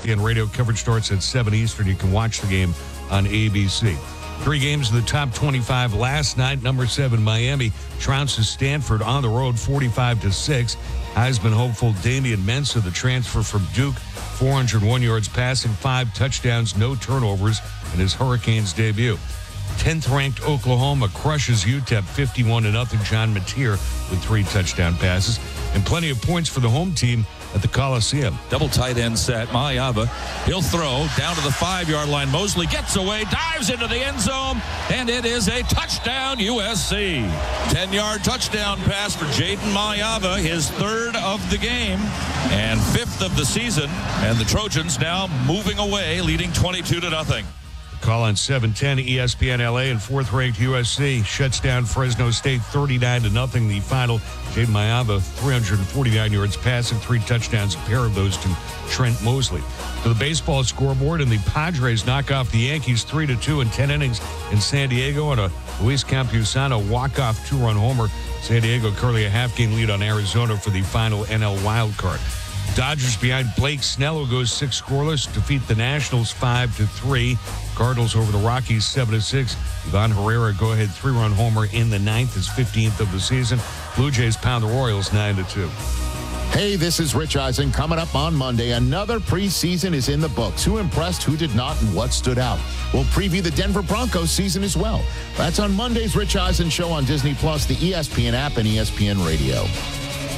ESPN radio coverage starts at 7 Eastern. You can watch the game on ABC. 3 games in the top 25 last night. Number 7, Miami trounces Stanford on the road 45-6. Heisman hopeful Damian Mensah, the transfer from Duke, 401 yards passing, 5 touchdowns, no turnovers in his Hurricanes debut. 10th-ranked Oklahoma crushes UTEP 51-0. John Mateer with 3 touchdown passes. And plenty of points for the home team at the Coliseum. Double tight end set. Mayava, he'll throw down to the 5-yard line. Mosley gets away, dives into the end zone, and it is a touchdown, USC. 10-yard touchdown pass for Jaden Mayava, his 3rd of the game and 5th of the season. And the Trojans now moving away, leading 22-0. Call on 710 ESPN LA, and 4th-ranked USC shuts down Fresno State 39-0. The final, Jaden Mayava, 349 yards passing, 3 touchdowns, a pair of those to Trent Mosley. To the baseball scoreboard, and the Padres knock off the Yankees 3-2 in 10 innings in San Diego on a Luis Campusano walk-off 2-run homer. San Diego currently a half-game lead on Arizona for the final NL wild card. Dodgers behind Blake Snell, who goes 6 scoreless, defeat the Nationals 5-3. Cardinals over the Rockies 7-6. Ivan Herrera go-ahead 3-run homer in the 9th, his 15th of the season. Blue Jays pound the Royals 9-2. Hey, this is Rich Eisen. Coming up on Monday, another preseason is in the books. Who impressed, who did not, and what stood out? We'll preview the Denver Broncos season as well. That's on Monday's Rich Eisen Show on Disney+, the ESPN app, and ESPN Radio.